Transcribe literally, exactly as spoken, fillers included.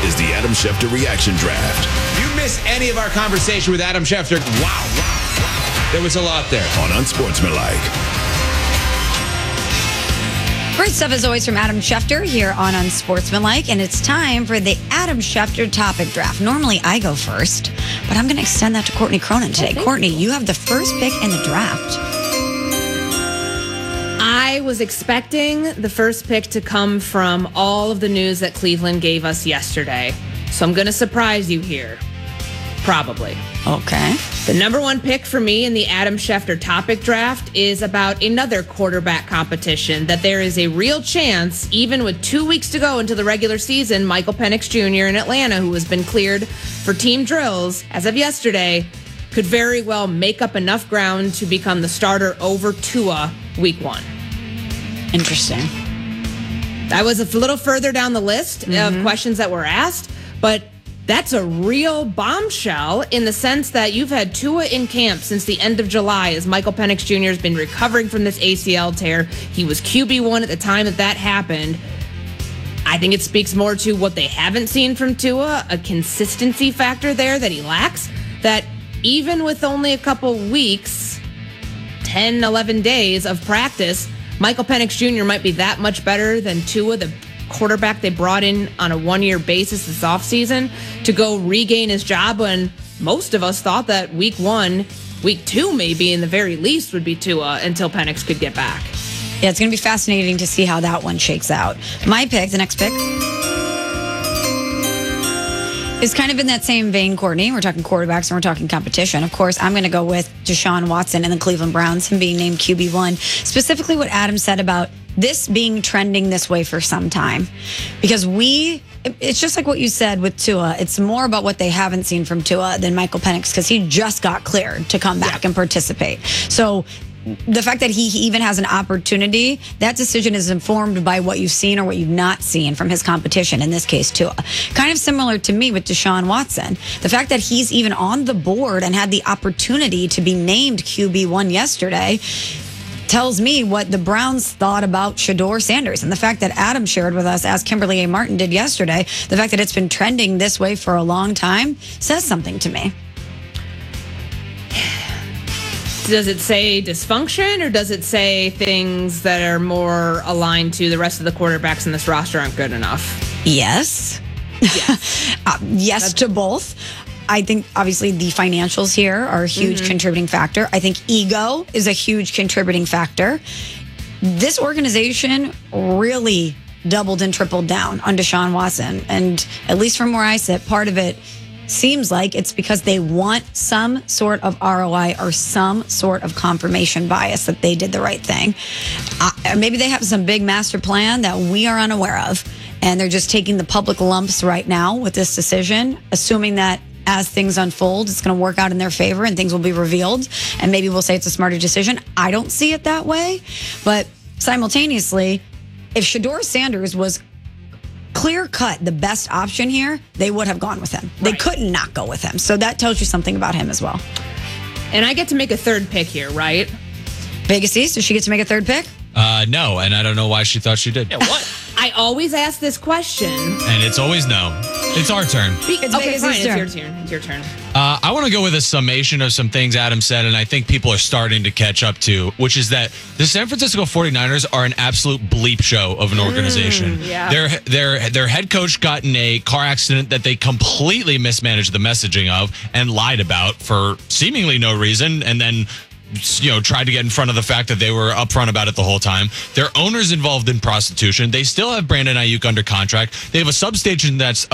is the Adam Schefter Reaction Draft. You missed any of our conversation with Adam Schefter? Wow. There was a lot there. On Unsportsmanlike. Great stuff as always from Adam Schefter here on Unsportsmanlike, and it's time for the Adam Schefter topic draft. Normally I go first, but I'm going to extend that to Courtney Cronin today. Oh, Courtney, you have the first pick in the draft. I was expecting the first pick to come from all of the news that Cleveland gave us yesterday. So I'm going to surprise you here. Probably. Okay. The number one pick for me in the Adam Schefter topic draft is about another quarterback competition that there is a real chance, even with two weeks to go into the regular season, Michael Penix Junior in Atlanta, who has been cleared for team drills as of yesterday, could very well make up enough ground to become the starter over Tua week one. Interesting. I was a little further down the list mm-hmm. of questions that were asked, but that's a real bombshell in the sense that you've had Tua in camp since the end of July as Michael Penix Junior has been recovering from this A C L tear. He was Q B one at the time that that happened. I think it speaks more to what they haven't seen from Tua, a consistency factor there that he lacks, that even with only a couple weeks, ten, eleven days of practice, Michael Penix Junior might be that much better than Tua, the quarterback they brought in on a one-year basis this offseason to go regain his job when most of us thought that week one, week two maybe in the very least would be Tua until Penix could get back. Yeah, it's going to be fascinating to see how that one shakes out. My pick, the next pick, is kind of in that same vein, Courtney. We're talking quarterbacks and we're talking competition. Of course, I'm going to go with Deshaun Watson and the Cleveland Browns, him being named Q B one. Specifically what Adam said about this being trending this way for some time. Because we, it's just like what you said with Tua. It's more about what they haven't seen from Tua than Michael Penix because he just got cleared to come back yeah. and participate. So the fact that he even has an opportunity, that decision is informed by what you've seen or what you've not seen from his competition, in this case, Tua. Kind of similar to me with Deshaun Watson. The fact that he's even on the board and had the opportunity to be named Q B one yesterday tells me what the Browns thought about Shedeur Sanders. And the fact that Adam shared with us, as Kimberly A. Martin did yesterday, the fact that it's been trending this way for a long time says something to me. Does it say dysfunction or does it say things that are more aligned to the rest of the quarterbacks in this roster aren't good enough? Yes. Yes, uh, yes That's- to both. I think, obviously, the financials here are a huge mm-hmm. contributing factor. I think ego is a huge contributing factor. This organization really doubled and tripled down on Deshaun Watson. And at least from where I sit, part of it seems like it's because they want some sort of R O I or some sort of confirmation bias that they did the right thing. Uh, maybe they have some big master plan that we are unaware of. And they're just taking the public lumps right now with this decision, assuming that as things unfold, it's going to work out in their favor and things will be revealed. And maybe we'll say it's a smarter decision. I don't see it that way. But simultaneously, if Shedeur Sanders was clear cut the best option here, they would have gone with him. Right. They couldn't not go with him. So that tells you something about him as well. And I get to make a third pick here, right? Vegas East, does she get to make a third pick? Uh, no, and I don't know why she thought she did. Yeah, what? I always ask this question. And it's always no. It's our turn. Be- it's okay, Vegas' fine. turn. It's your turn. It's your turn. Uh, I want to go with a summation of some things Adam said, and I think people are starting to catch up to, which is that the San Francisco forty-niners are an absolute bleep show of an organization. Mm, yeah. Their, their, their head coach got in a car accident that they completely mismanaged the messaging of and lied about for seemingly no reason, and then you know, tried to get in front of the fact that they were upfront about it the whole time. Their owner's involved in prostitution. They still have Brandon Ayuk under contract. They have a substation that's